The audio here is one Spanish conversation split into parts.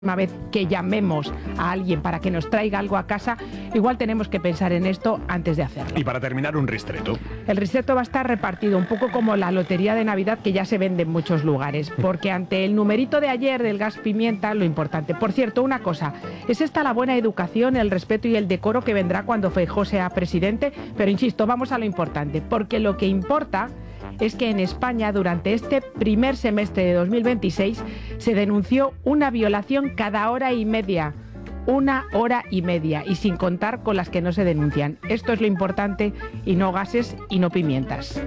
Una vez que llamemos a alguien para que nos traiga algo a casa, igual tenemos que pensar en esto antes de hacerlo. Y para terminar, un ristretto. El ristretto va a estar repartido un poco como la lotería de Navidad, que ya se vende en muchos lugares, porque ante el numerito de ayer del gas pimienta, lo importante. Por cierto, una cosa, es esta la buena educación, el respeto y el decoro que vendrá cuando Feijóo sea presidente, pero insisto, vamos a lo importante, porque lo que importa es que en España durante este primer semestre de 2026 se denunció una violación cada hora y media. 1 hora y media, y sin contar con las que no se denuncian. Esto es lo importante, y no gases y no pimientas.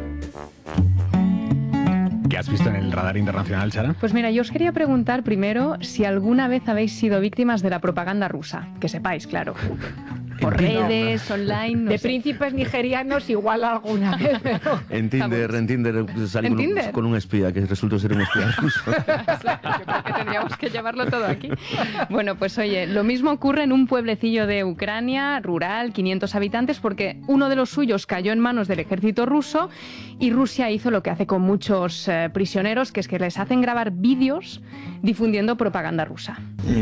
¿Qué has visto en el radar internacional, Sara? Pues mira, yo os quería preguntar primero si alguna vez habéis sido víctimas de la propaganda rusa. Que sepáis, claro. Por redes, online, no de sé. príncipes nigerianos igual alguna vez, pero... En Tinder salí con un espía, que resultó ser un espía ruso. Yo creo que tendríamos que llevarlo todo aquí. Bueno, pues oye, lo mismo ocurre en un pueblecillo de Ucrania, rural, 500 habitantes, porque uno de los suyos cayó en manos del ejército ruso y Rusia hizo lo que hace con muchos prisioneros, que es que les hacen grabar vídeos difundiendo propaganda rusa.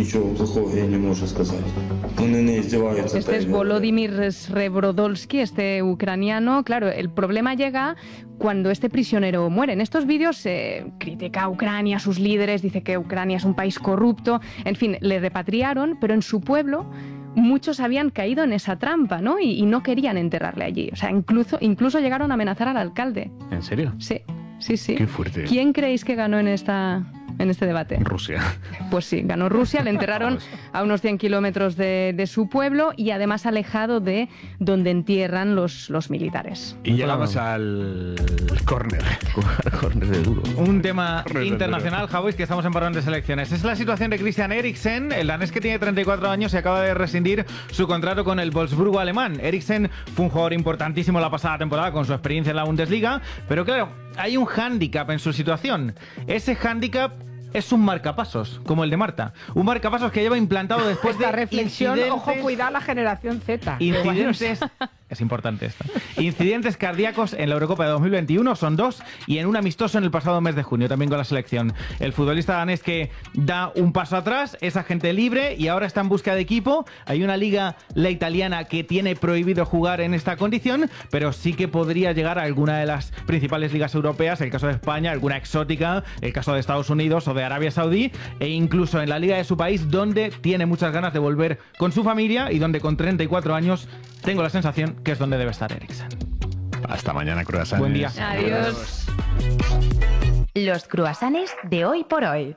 Este es Volodymyr Srebrodolsky, este ucraniano. Claro, el problema llega cuando este prisionero muere. En estos vídeos critica a Ucrania, a sus líderes, dice que Ucrania es un país corrupto. En fin, le repatriaron, pero en su pueblo muchos habían caído en esa trampa, ¿no? Y no querían enterrarle allí. O sea, incluso llegaron a amenazar al alcalde. ¿En serio? Sí. Qué fuerte. ¿Quién creéis que ganó en este debate? Rusia. Pues sí, ganó Rusia, le enterraron a unos 100 kilómetros de su pueblo y además alejado de donde entierran los militares. Y llegamos al córner. Córner de duro. Un tema internacional, Javois, que estamos en parón de selecciones. Es la situación de Christian Eriksen, el danés que tiene 34 años y acaba de rescindir su contrato con el Wolfsburgo alemán. Eriksen fue un jugador importantísimo la pasada temporada con su experiencia en la Bundesliga, pero claro, hay un hándicap en su situación. Ese hándicap es un marcapasos, como el de Marta. Un marcapasos que lleva implantado después Esta de reflexión, incidentes... ojo, cuidado la generación Z. Incidentes... Es importante esto. Incidentes cardíacos en la Eurocopa de 2021 son 2 y en un amistoso en el pasado mes de junio, también con la selección. El futbolista danés que da un paso atrás, es agente libre y ahora está en busca de equipo. Hay una liga, la italiana, que tiene prohibido jugar en esta condición, pero sí que podría llegar a alguna de las principales ligas europeas, el caso de España, alguna exótica, el caso de Estados Unidos o de Arabia Saudí, e incluso en la liga de su país, donde tiene muchas ganas de volver con su familia y donde con 34 años tengo la sensación que es donde debe estar Eriksen. Hasta mañana, croissants. Buen día. Adiós. Los croissants de Hoy por Hoy.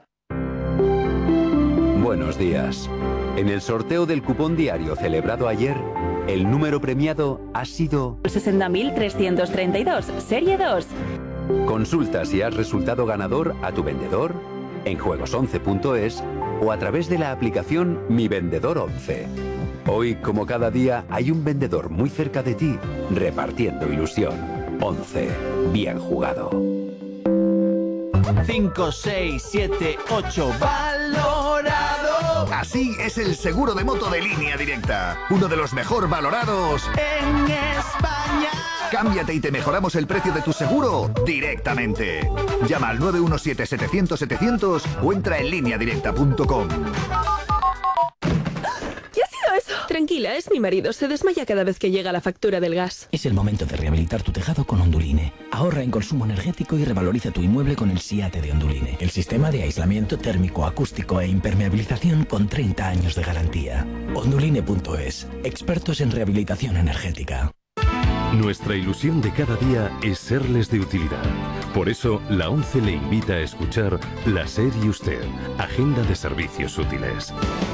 Buenos días. En el sorteo del cupón diario celebrado ayer, el número premiado ha sido 60.332, serie 2. Consulta si has resultado ganador a tu vendedor, en juegos11.es o a través de la aplicación Mi Vendedor 11. Hoy, como cada día, hay un vendedor muy cerca de ti, repartiendo ilusión. 11. Bien jugado. 5, 6, 7, 8. ¡Valorado! Así es el seguro de moto de Línea Directa. Uno de los mejor valorados en España. Cámbiate y te mejoramos el precio de tu seguro directamente. Llama al 917-700-700 o entra en lineadirecta.com. Tranquila, es mi marido. Se desmaya cada vez que llega la factura del gas. Es el momento de rehabilitar tu tejado con Onduline. Ahorra en consumo energético y revaloriza tu inmueble con el SIATE de Onduline. El sistema de aislamiento térmico, acústico e impermeabilización con 30 años de garantía. Onduline.es. Expertos en rehabilitación energética. Nuestra ilusión de cada día es serles de utilidad. Por eso, la ONCE le invita a escuchar La SER y Usted, Agenda de Servicios Útiles.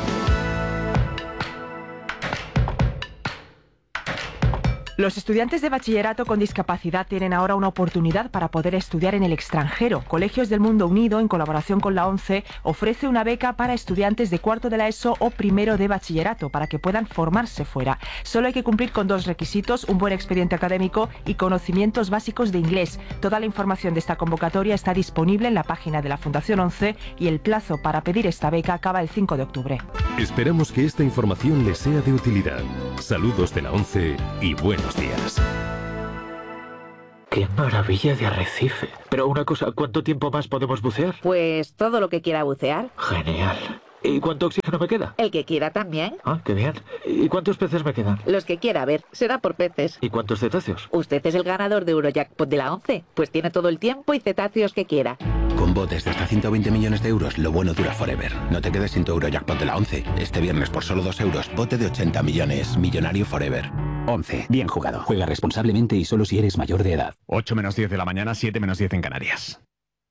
Los estudiantes de bachillerato con discapacidad tienen ahora una oportunidad para poder estudiar en el extranjero. Colegios del Mundo Unido, en colaboración con la ONCE, ofrece una beca para estudiantes de cuarto de la ESO o primero de bachillerato para que puedan formarse fuera. Solo hay que cumplir con 2 requisitos: un buen expediente académico y conocimientos básicos de inglés. Toda la información de esta convocatoria está disponible en la página de la Fundación ONCE y el plazo para pedir esta beca acaba el 5 de octubre. Esperamos que esta información les sea de utilidad. Saludos de la ONCE y buenos días. ¡Qué maravilla de arrecife! Pero una cosa, ¿cuánto tiempo más podemos bucear? Pues todo lo que quiera bucear. Genial. ¿Y cuánto oxígeno me queda? El que quiera también. Ah, qué bien. ¿Y cuántos peces me quedan? Los que quiera, a ver, será por peces. ¿Y cuántos cetáceos? Usted es el ganador de Eurojackpot de la 11, pues tiene todo el tiempo y cetáceos que quiera. Con botes de hasta 120 millones de euros, lo bueno dura forever. No te quedes sin tu Eurojackpot de la 11. Este viernes por solo 2 euros, bote de 80 millones. Millonario forever. 11. Bien jugado. Juega responsablemente y solo si eres mayor de edad. 8 menos 10 de la mañana, 7 menos 10 en Canarias.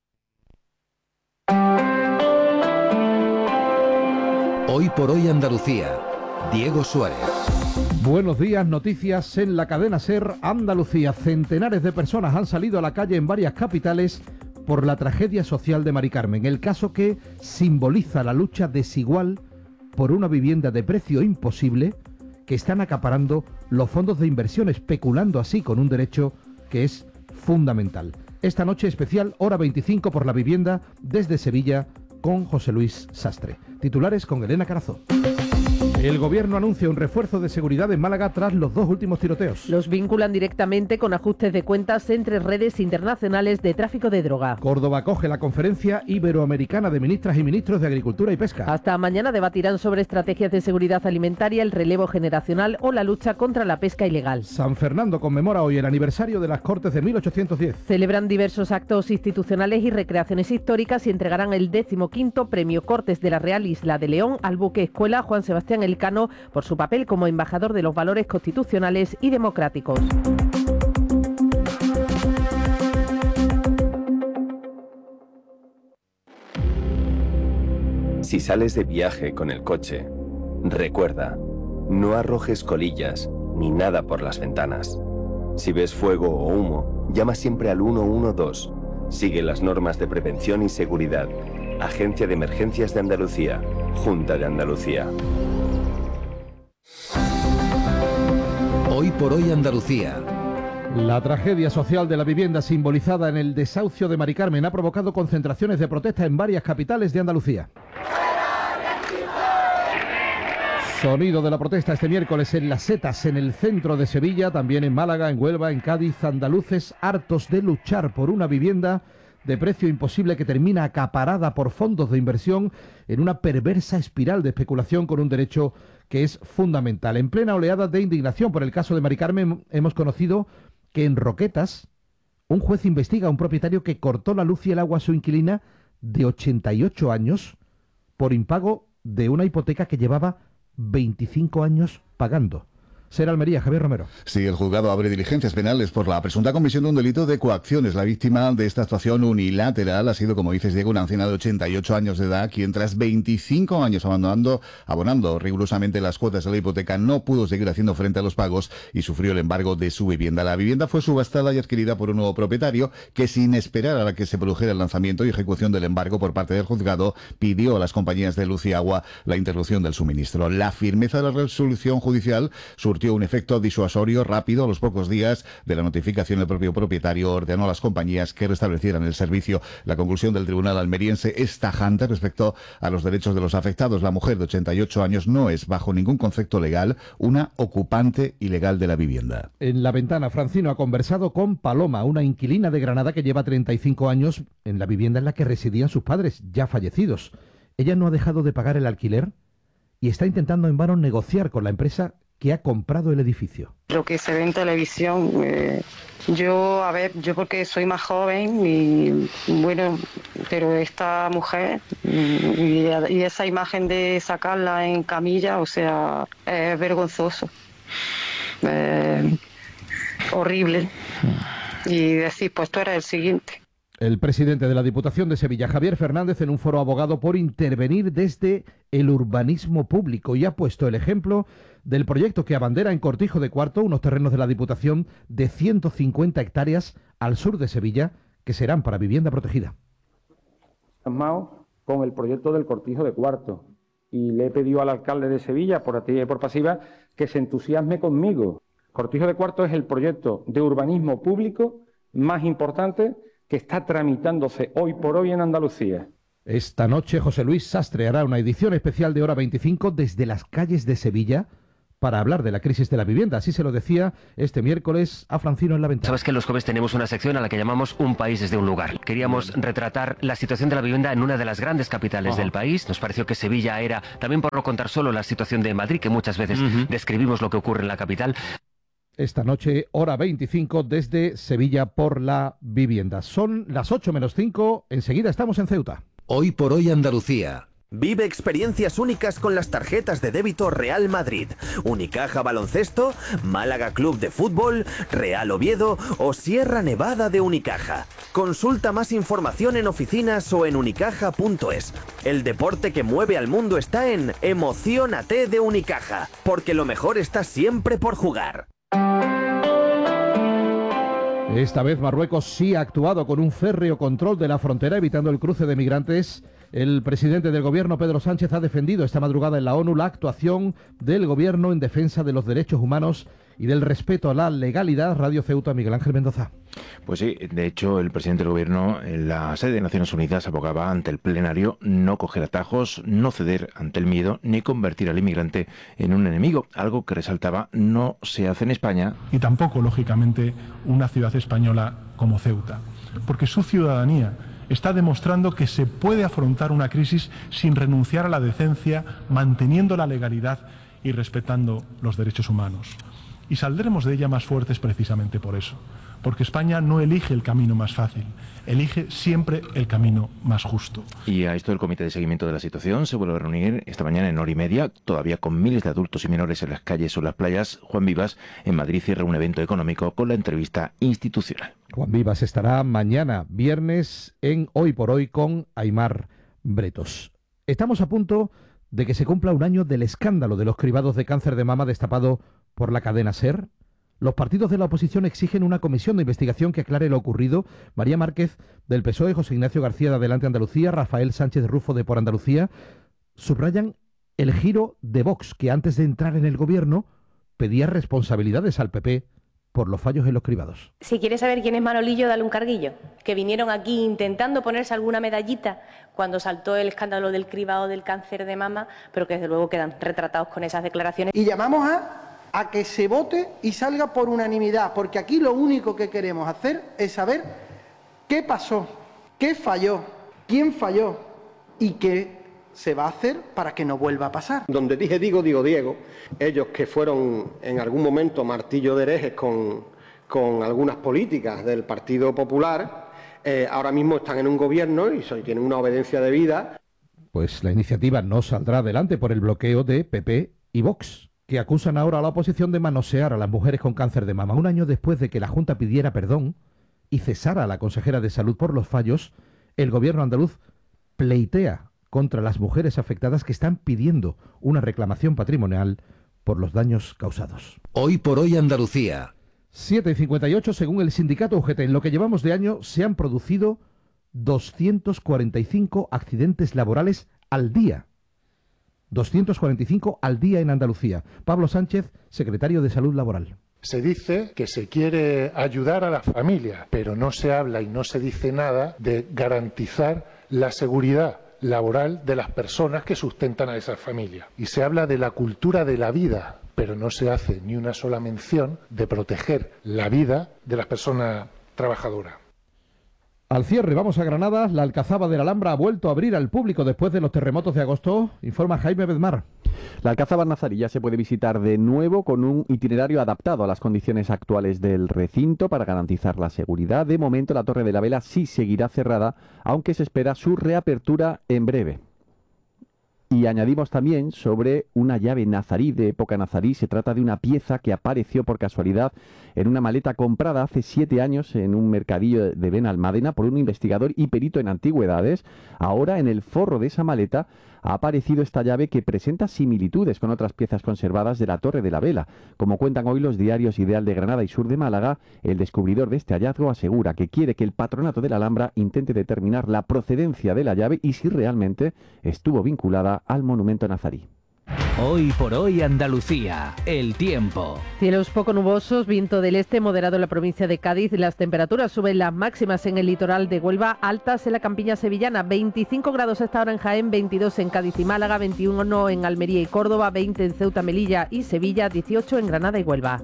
Hoy por hoy Andalucía. Diego Suárez. Buenos días, noticias en la cadena SER Andalucía. Centenares de personas han salido a la calle en varias capitales por la tragedia social de Mari Carmen, el caso que simboliza la lucha desigual por una vivienda de precio imposible que están acaparando los fondos de inversión, especulando así con un derecho que es fundamental. Esta noche especial, hora 25 por la vivienda desde Sevilla con José Luis Sastre. Titulares con Elena Carazo. El Gobierno anuncia un refuerzo de seguridad en Málaga tras los 2 últimos tiroteos. Los vinculan directamente con ajustes de cuentas entre redes internacionales de tráfico de droga. Córdoba acoge la Conferencia Iberoamericana de Ministras y Ministros de Agricultura y Pesca. Hasta mañana debatirán sobre estrategias de seguridad alimentaria, el relevo generacional o la lucha contra la pesca ilegal. San Fernando conmemora hoy el aniversario de las Cortes de 1810. Celebran diversos actos institucionales y recreaciones históricas y entregarán el 15º Premio Cortes de la Real Isla de León al buque escuela Juan Sebastián Elcano por su papel como embajador de los valores constitucionales y democráticos. Si sales de viaje con el coche, recuerda, no arrojes colillas ni nada por las ventanas. Si ves fuego o humo, llama siempre al 112. Sigue las normas de prevención y seguridad. Agencia de Emergencias de Andalucía, Junta de Andalucía. Hoy por hoy Andalucía. La tragedia social de la vivienda simbolizada en el desahucio de Mari Carmen ha provocado concentraciones de protesta en varias capitales de Andalucía. Sonido de la protesta este miércoles en Las Setas, en el centro de Sevilla, también en Málaga, en Huelva, en Cádiz, andaluces hartos de luchar por una vivienda de precio imposible que termina acaparada por fondos de inversión en una perversa espiral de especulación con un derecho que es fundamental. En plena oleada de indignación por el caso de Mari Carmen, hemos conocido que en Roquetas un juez investiga a un propietario que cortó la luz y el agua a su inquilina de 88 años por impago de una hipoteca que llevaba 25 años pagando. SER Almería, Javier Romero. Sí, el juzgado abre diligencias penales por la presunta comisión de un delito de coacción. Es la víctima de esta actuación unilateral. Ha sido, como dices, Diego, una anciana de 88 años de edad, quien tras 25 años abonando rigurosamente las cuotas de la hipoteca, no pudo seguir haciendo frente a los pagos y sufrió el embargo de su vivienda. La vivienda fue subastada y adquirida por un nuevo propietario que, sin esperar a que se produjera el lanzamiento y ejecución del embargo por parte del juzgado, pidió a las compañías de luz y agua la interrupción del suministro. La firmeza de la resolución judicial surtió un efecto disuasorio rápido. A los pocos días de la notificación, el propio propietario ordenó a las compañías que restablecieran el servicio. La conclusión del tribunal almeriense es tajante respecto a los derechos de los afectados. La mujer de 88 años no es, bajo ningún concepto legal, una ocupante ilegal de la vivienda. En La Ventana, Francino ha conversado con Paloma, una inquilina de Granada que lleva 35 años en la vivienda en la que residían sus padres, ya fallecidos. Ella no ha dejado de pagar el alquiler y está intentando en vano negociar con la empresa que ha comprado el edificio. Lo que se ve en televisión, yo porque soy más joven y bueno, pero esta mujer y esa imagen de sacarla en camilla, o sea, es vergonzoso, horrible, y decir, pues tú eres el siguiente. El presidente de la Diputación de Sevilla, Javier Fernández, en un foro abogado por intervenir desde el urbanismo público y ha puesto el ejemplo del proyecto que abandera en Cortijo de Cuarto, unos terrenos de la Diputación de 150 hectáreas al sur de Sevilla, que serán para vivienda protegida. Con el proyecto del Cortijo de Cuarto y le he pedido al alcalde de Sevilla, por activa y por pasiva, que se entusiasme conmigo. Cortijo de Cuarto es el proyecto de urbanismo público más importante que está tramitándose hoy por hoy en Andalucía. Esta noche José Luis Sastre hará una edición especial de Hora 25 desde las calles de Sevilla para hablar de la crisis de la vivienda. Así se lo decía este miércoles a Francino en La Ventana. Sabes que los jueves tenemos una sección a la que llamamos Un país desde un lugar. Queríamos retratar la situación de la vivienda en una de las grandes capitales del país. Nos pareció que Sevilla era, también por no contar solo la situación de Madrid, que muchas veces describimos lo que ocurre en la capital. Esta noche, hora 25, desde Sevilla por la vivienda. Son las 8 menos 5, enseguida estamos en Ceuta. Hoy por hoy Andalucía. Vive experiencias únicas con las tarjetas de débito Real Madrid, Unicaja Baloncesto, Málaga Club de Fútbol, Real Oviedo o Sierra Nevada de Unicaja. Consulta más información en oficinas o en unicaja.es. El deporte que mueve al mundo está en Emociónate de Unicaja, porque lo mejor está siempre por jugar. Esta vez Marruecos sí ha actuado con un férreo control de la frontera, evitando el cruce de migrantes. El presidente del gobierno, Pedro Sánchez, ha defendido esta madrugada en la ONU la actuación del gobierno en defensa de los derechos humanos y del respeto a la legalidad. Radio Ceuta, Miguel Ángel Mendoza. Pues sí, de hecho el presidente del gobierno en la sede de Naciones Unidas abogaba ante el plenario no coger atajos, no ceder ante el miedo ni convertir al inmigrante en un enemigo, algo que resaltaba no se hace en España. Y tampoco, lógicamente, una ciudad española como Ceuta, porque su ciudadanía está demostrando que se puede afrontar una crisis sin renunciar a la decencia, manteniendo la legalidad y respetando los derechos humanos. Y saldremos de ella más fuertes precisamente por eso, porque España no elige el camino más fácil, elige siempre el camino más justo. Y a esto el Comité de Seguimiento de la Situación se vuelve a reunir esta mañana en hora y media, todavía con miles de adultos y menores en las calles o las playas. Juan Vivas en Madrid cierra un evento económico con la entrevista institucional. Juan Vivas estará mañana, viernes, en Hoy por Hoy con Aimar Bretos. Estamos a punto de que se cumpla un año del escándalo de los cribados de cáncer de mama destapado por la cadena SER. Los partidos de la oposición exigen una comisión de investigación que aclare lo ocurrido. María Márquez, del PSOE, José Ignacio García de Adelante Andalucía, Rafael Sánchez Rufo de Por Andalucía, subrayan el giro de Vox, que antes de entrar en el gobierno pedía responsabilidades al PP por los fallos en los cribados. Si quieres saber quién es Manolillo, dale un carguillo. Que vinieron aquí intentando ponerse alguna medallita cuando saltó el escándalo del cribado del cáncer de mama, pero que desde luego quedan retratados con esas declaraciones. Y llamamos a que se vote y salga por unanimidad, porque aquí lo único que queremos hacer es saber qué pasó, qué falló, quién falló y qué se va a hacer para que no vuelva a pasar. Donde dije digo Diego, ellos que fueron en algún momento martillo de herejes con algunas políticas del Partido Popular, ahora mismo están en un gobierno y tienen una obediencia debida. Pues la iniciativa no saldrá adelante por el bloqueo de PP y Vox, que acusan ahora a la oposición de manosear a las mujeres con cáncer de mama. Un año después de que la Junta pidiera perdón y cesara a la consejera de Salud por los fallos, el gobierno andaluz pleitea contra las mujeres afectadas que están pidiendo una reclamación patrimonial por los daños causados. Hoy por hoy Andalucía. 7:58, según el sindicato UGT, en lo que llevamos de año se han producido 245 accidentes laborales al día. 245 al día en Andalucía. Pablo Sánchez, secretario de Salud Laboral. Se dice que se quiere ayudar a las familias, pero no se habla y no se dice nada de garantizar la seguridad laboral de las personas que sustentan a esas familias. Y se habla de la cultura de la vida, pero no se hace ni una sola mención de proteger la vida de las personas trabajadoras. Al cierre, vamos a Granada. La Alcazaba de la Alhambra ha vuelto a abrir al público después de los terremotos de agosto, informa Jaime Bedmar. La Alcazaba nazarí ya se puede visitar de nuevo con un itinerario adaptado a las condiciones actuales del recinto para garantizar la seguridad. De momento la Torre de la Vela sí seguirá cerrada, aunque se espera su reapertura en breve. Y añadimos también sobre una llave nazarí de época nazarí. Se trata de una pieza que apareció por casualidad en una maleta comprada hace 7 años en un mercadillo de Benalmádena por un investigador y perito en antigüedades. Ahora en el forro de esa maleta ha aparecido esta llave que presenta similitudes con otras piezas conservadas de la Torre de la Vela. Como cuentan hoy los diarios Ideal de Granada y Sur de Málaga, el descubridor de este hallazgo asegura que quiere que el Patronato de la Alhambra intente determinar la procedencia de la llave y si realmente estuvo vinculada al monumento nazarí. Hoy por hoy Andalucía, el tiempo. Cielos poco nubosos, viento del este moderado en la provincia de Cádiz. Las temperaturas suben, las máximas en el litoral de Huelva, altas en la campiña sevillana. 25 grados hasta ahora en Jaén, 22 en Cádiz y Málaga, 21 en Almería y Córdoba, 20 en Ceuta, Melilla y Sevilla, 18 en Granada y Huelva.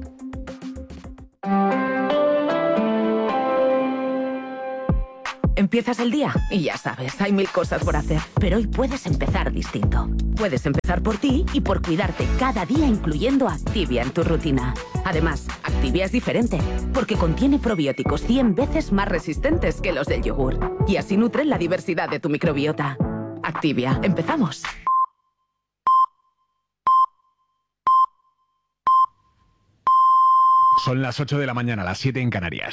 Empiezas el día y ya sabes, hay 1000 cosas por hacer. Pero hoy puedes empezar distinto. Puedes empezar por ti y por cuidarte cada día, incluyendo Activia en tu rutina. Además, Activia es diferente, porque contiene probióticos 100 veces más resistentes que los del yogur. Y así nutren la diversidad de tu microbiota. Activia, empezamos. Son las 8 de la mañana, las 7 en Canarias.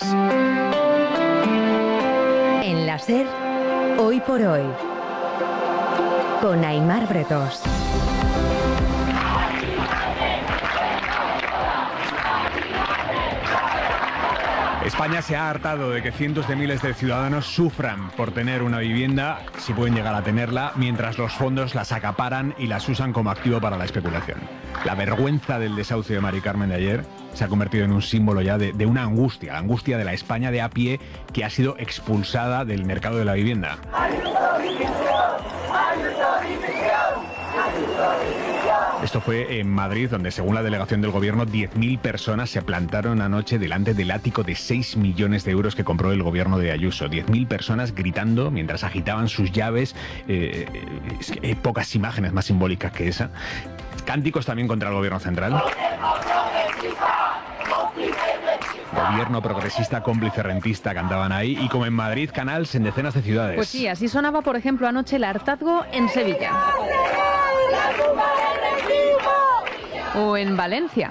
En la SER, hoy por hoy, con Aimar Bretos. España se ha hartado de que cientos de miles de ciudadanos sufran por tener una vivienda, si pueden llegar a tenerla, mientras los fondos las acaparan y las usan como activo para la especulación. La vergüenza del desahucio de Mari Carmen de ayer se ha convertido en un símbolo ya de una angustia, la angustia de la España de a pie que ha sido expulsada del mercado de la vivienda. Esto fue en Madrid, donde según la delegación del gobierno 10.000 personas se plantaron anoche delante del ático de 6 millones de euros que compró el gobierno de Ayuso. 10.000 personas gritando mientras agitaban sus llaves. Es que hay pocas imágenes más simbólicas que esa. Cánticos también contra el gobierno central. Gobierno progresista, cómplice rentista, cantaban ahí. Y como en Madrid, canals en decenas de ciudades. Pues sí, así sonaba, por ejemplo, anoche el hartazgo en Sevilla. O en Valencia,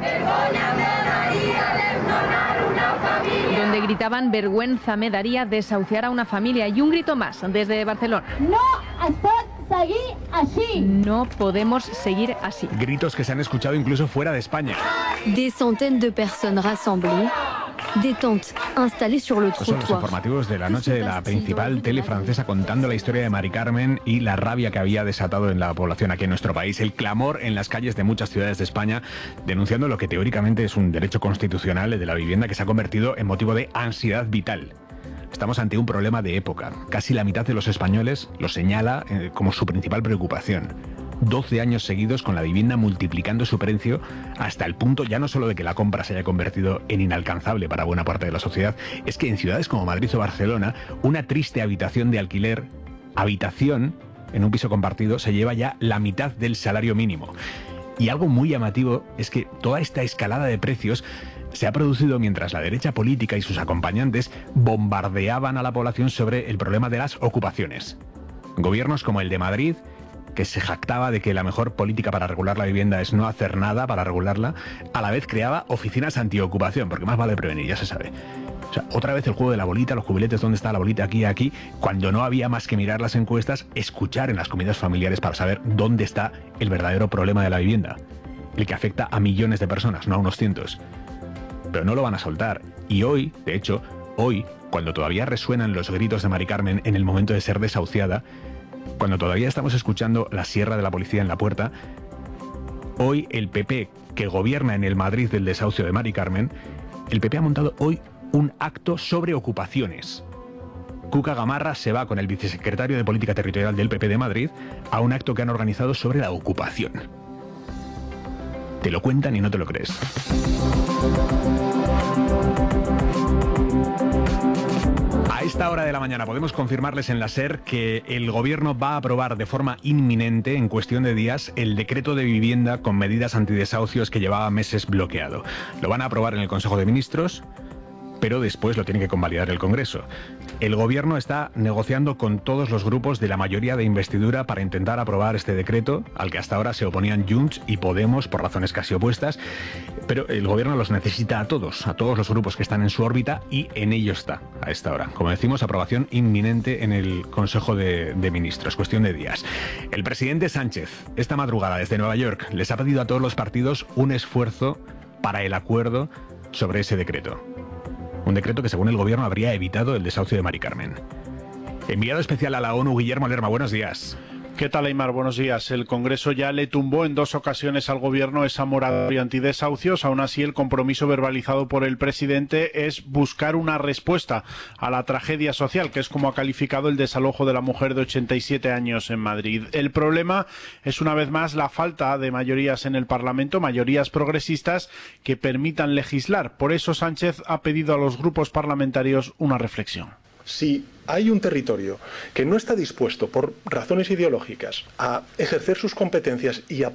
donde gritaban vergüenza me daría desahuciar a una familia. Y un grito más desde Barcelona. No es pot seguir así. No podemos seguir así. Gritos que se han escuchado incluso fuera de España. Des centaines de personas rassemblées, des tentes installées sur le Son los informativos de la noche de la principal tele francesa contando la historia de Mari Carmen y la rabia que había desatado en la población aquí en nuestro país. El clamor en las calles de muchas ciudades de España denunciando lo que teóricamente es un derecho constitucional, el de la vivienda, que se ha convertido en motivo de ansiedad vital. Estamos ante un problema de época. Casi la mitad de los españoles lo señala como su principal preocupación. 12 años seguidos con la vivienda multiplicando su precio hasta el punto ya no solo de que la compra se haya convertido en inalcanzable para buena parte de la sociedad, es que en ciudades como Madrid o Barcelona, una triste habitación de alquiler, habitación en un piso compartido, se lleva ya la mitad del salario mínimo. Y algo muy llamativo es que toda esta escalada de precios se ha producido mientras la derecha política y sus acompañantes bombardeaban a la población sobre el problema de las ocupaciones. Gobiernos como el de Madrid, que se jactaba de que la mejor política para regular la vivienda es no hacer nada para regularla, a la vez creaba oficinas antiocupación, porque más vale prevenir, ya se sabe. O sea, otra vez el juego de la bolita, los jubiletes, ¿dónde está la bolita? Aquí, cuando no había más que mirar las encuestas, escuchar en las comidas familiares para saber dónde está el verdadero problema de la vivienda, el que afecta a millones de personas, no a unos cientos. Pero no lo van a soltar. Y hoy, de hecho, cuando todavía resuenan los gritos de Mari Carmen en el momento de ser desahuciada, cuando todavía estamos escuchando la sierra de la policía en la puerta, hoy el PP, que gobierna en el Madrid del desahucio de Mari Carmen, el PP ha montado hoy un acto sobre ocupaciones. Cuca Gamarra se va con el vicesecretario de Política Territorial del PP de Madrid a un acto que han organizado sobre la ocupación. Te lo cuentan y no te lo crees. A esta hora de la mañana podemos confirmarles en la SER que el gobierno va a aprobar de forma inminente, en cuestión de días, el decreto de vivienda con medidas antidesahucios que llevaba meses bloqueado. Lo van a aprobar en el Consejo de Ministros, pero después lo tiene que convalidar el Congreso. El gobierno está negociando con todos los grupos de la mayoría de investidura para intentar aprobar este decreto, al que hasta ahora se oponían Junts y Podemos por razones casi opuestas, pero el gobierno los necesita a todos los grupos que están en su órbita, y en ello está a esta hora. Como decimos, aprobación inminente en el Consejo de Ministros, cuestión de días. El presidente Sánchez, esta madrugada desde Nueva York, les ha pedido a todos los partidos un esfuerzo para el acuerdo sobre ese decreto. Un decreto que, según el gobierno, habría evitado el desahucio de Mari Carmen. Enviado especial a la ONU, Guillermo Lerma, buenos días. ¿Qué tal, Aymar? Buenos días. El Congreso ya le tumbó en 2 ocasiones al Gobierno esa moratoria antidesahucios. Aún así, el compromiso verbalizado por el presidente es buscar una respuesta a la tragedia social, que es como ha calificado el desalojo de la mujer de 87 años en Madrid. El problema es, una vez más, la falta de mayorías en el Parlamento, mayorías progresistas que permitan legislar. Por eso, Sánchez ha pedido a los grupos parlamentarios una reflexión. Si hay un territorio que no está dispuesto, por razones ideológicas, a ejercer sus competencias y a